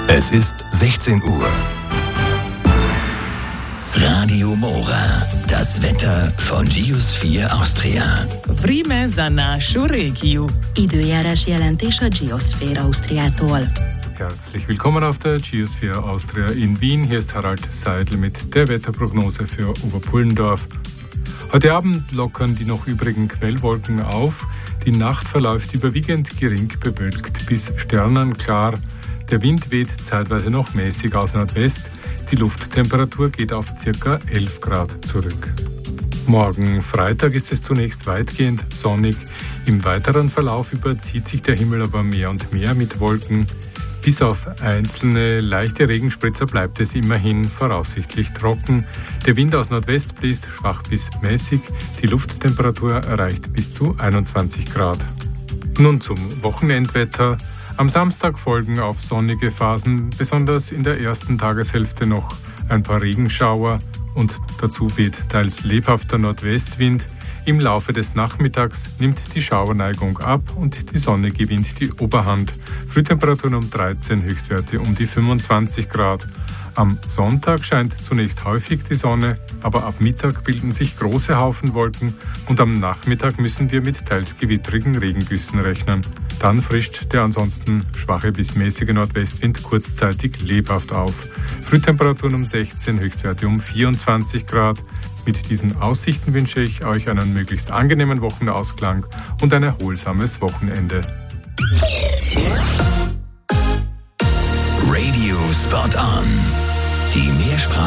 Es ist 16 Uhr. Radio Mora, das Wetter von Geosphere Austria. Vreme za našu regiju. Időjárás jelentés a Geosphere Austriától. Herzlich willkommen auf der Geosphere Austria in Wien. Hier ist Harald Seidel mit der Wetterprognose für Oberpullendorf. Heute Abend lockern die noch übrigen Quellwolken auf. Die Nacht verläuft überwiegend gering bewölkt bis sternenklar. Der Wind weht zeitweise noch mäßig aus Nordwest. Die Lufttemperatur geht auf ca. 11 Grad zurück. Morgen Freitag ist es zunächst weitgehend sonnig. Im weiteren Verlauf überzieht sich der Himmel aber mehr und mehr mit Wolken. Bis auf einzelne leichte Regenspritzer bleibt es immerhin voraussichtlich trocken. Der Wind aus Nordwest bläst schwach bis mäßig. Die Lufttemperatur erreicht bis zu 21 Grad. Nun zum Wochenendwetter. Am Samstag folgen auf sonnige Phasen, besonders in der ersten Tageshälfte noch ein paar Regenschauer und dazu weht teils lebhafter Nordwestwind. Im Laufe des Nachmittags nimmt die Schauerneigung ab und die Sonne gewinnt die Oberhand. Frühtemperaturen um 13, Höchstwerte um die 25 Grad. Am Sonntag scheint zunächst häufig die Sonne, aber ab Mittag bilden sich große Haufenwolken und am Nachmittag müssen wir mit teils gewittrigen Regengüssen rechnen. Dann frischt der ansonsten schwache bis mäßige Nordwestwind kurzzeitig lebhaft auf. Frühtemperaturen um 16, Höchstwerte um 24 Grad. Mit diesen Aussichten wünsche ich euch einen möglichst angenehmen Wochenausklang und ein erholsames Wochenende. Radio Spot On. Die